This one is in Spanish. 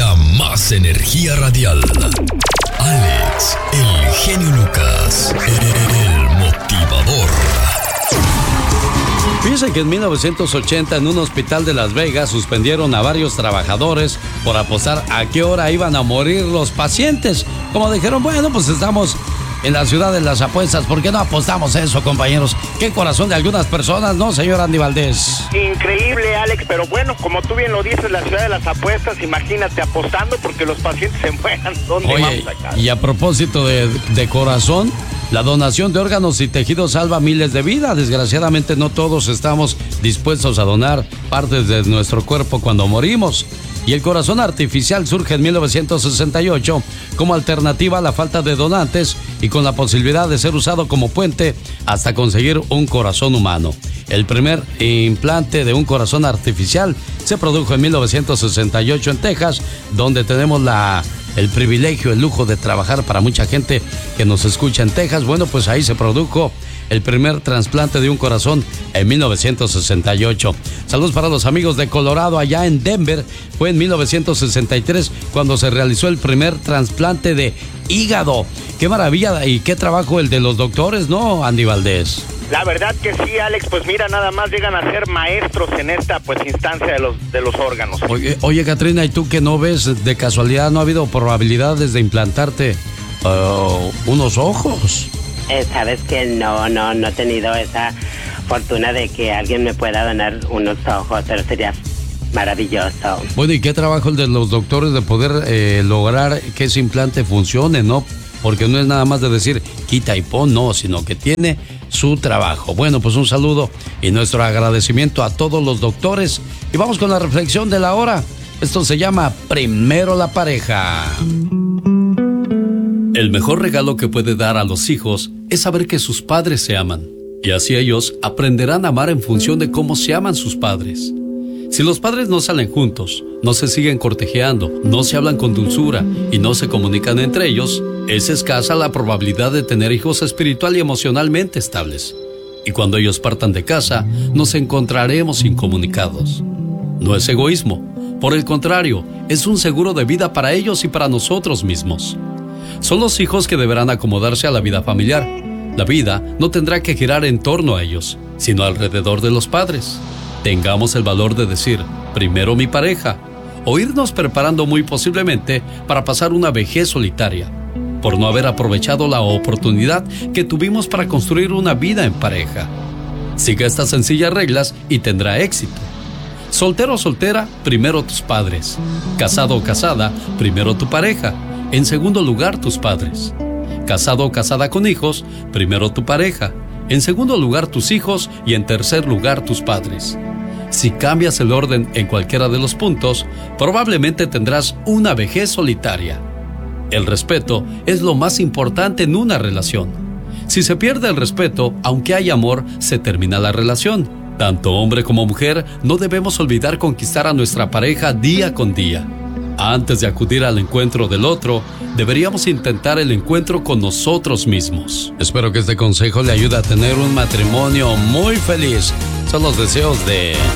todavía más energía radial. Alex, el genio Lucas, el motivador. Fíjense que en 1980 en un hospital de Las Vegas suspendieron a varios trabajadores por apostar a qué hora iban a morir los pacientes. Como dijeron, bueno, pues estamos en la ciudad de las apuestas, ¿por qué no apostamos eso, compañeros? Qué corazón de algunas personas, ¿no, señor Andy Valdés? Increíble, Alex, pero bueno, como tú bien lo dices, la ciudad de las apuestas, imagínate apostando porque los pacientes se mueran. ¿Dónde vamos acá? Y a propósito de corazón, la donación de órganos y tejidos salva miles de vidas. Desgraciadamente no todos estamos dispuestos a donar partes de nuestro cuerpo cuando morimos. Y el corazón artificial surge en 1968 como alternativa a la falta de donantes y con la posibilidad de ser usado como puente hasta conseguir un corazón humano. El primer implante de un corazón artificial se produjo en 1968 en Texas, donde tenemos el privilegio, el lujo de trabajar para mucha gente que nos escucha en Texas. Bueno, pues ahí se produjo el primer trasplante de un corazón en 1968. Saludos para los amigos de Colorado, allá en Denver. Fue en 1963 cuando se realizó el primer trasplante de hígado. Qué maravilla y qué trabajo el de los doctores, ¿no, Andy Valdés? La verdad que sí, Alex, pues mira, nada más llegan a ser maestros en esta pues instancia de los órganos. Oye, Catrina, ¿y tú que no ves de casualidad, no ha habido probabilidades de implantarte unos ojos? Sabes que no he tenido esa fortuna de que alguien me pueda donar unos ojos, pero sería maravilloso. Bueno, ¿y qué trabajo el de los doctores de poder lograr que ese implante funcione, no? Porque no es nada más de decir quita y pon, no, sino que tiene su trabajo. Bueno, pues un saludo y nuestro agradecimiento a todos los doctores. Y vamos con la reflexión de la hora. Esto se llama Primero la pareja. El mejor regalo que puede dar a los hijos es saber que sus padres se aman. Y así ellos aprenderán a amar en función de cómo se aman sus padres. Si los padres no salen juntos, no se siguen cortejeando, no se hablan con dulzura y no se comunican entre ellos, es escasa la probabilidad de tener hijos espiritual y emocionalmente estables. Y cuando ellos partan de casa, nos encontraremos incomunicados. No es egoísmo, por el contrario, es un seguro de vida para ellos y para nosotros mismos. Son los hijos que deberán acomodarse a la vida familiar. La vida no tendrá que girar en torno a ellos, sino alrededor de los padres. Tengamos el valor de decir, primero mi pareja, o irnos preparando muy posiblemente para pasar una vejez solitaria, por no haber aprovechado la oportunidad que tuvimos para construir una vida en pareja. Siga estas sencillas reglas y tendrá éxito. Soltero o soltera, primero tus padres. Casado o casada, primero tu pareja. En segundo lugar, tus padres. Casado o casada con hijos, primero tu pareja. En segundo lugar, tus hijos y en tercer lugar, tus padres. Si cambias el orden en cualquiera de los puntos, probablemente tendrás una vejez solitaria. El respeto es lo más importante en una relación. Si se pierde el respeto, aunque hay amor, se termina la relación. Tanto hombre como mujer, no debemos olvidar conquistar a nuestra pareja día con día. Antes de acudir al encuentro del otro, deberíamos intentar el encuentro con nosotros mismos. Espero que este consejo le ayude a tener un matrimonio muy feliz. Son los deseos de